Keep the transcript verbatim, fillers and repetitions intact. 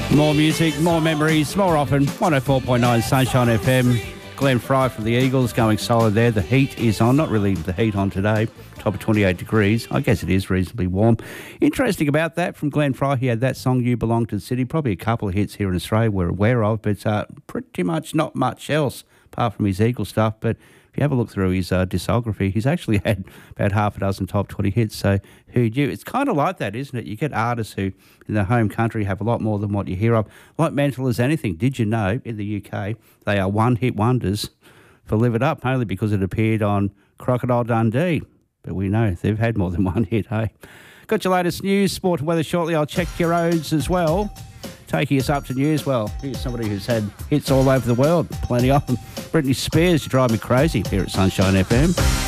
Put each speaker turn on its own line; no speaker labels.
More music, more memories, more often. one oh four point nine Sunshine F M. Glenn Fry from the Eagles going solid there. The heat is on. Not really the heat on today. Top of twenty-eight degrees. I guess it is reasonably warm. Interesting about that from Glenn Fry. He had that song, You Belong to the City. Probably a couple of hits here in Australia we're aware of, but uh, pretty much not much else apart from his Eagle stuff. But if you have a look through his uh, discography, he's actually had about half a dozen top twenty hits. So who knew? It's kind of like that, isn't it? You get artists who in their home country have a lot more than what you hear of. Like Mental as Anything. Did you know in the U K they are one-hit wonders for Live It Up, only because it appeared on Crocodile Dundee. But we know they've had more than one hit, hey? Got your latest news, sport and weather shortly. I'll check your roads as well. Taking us up to news, well, here's somebody who's had hits all over the world. Plenty of them. Britney Spears, you drive me crazy here at Sunshine F M.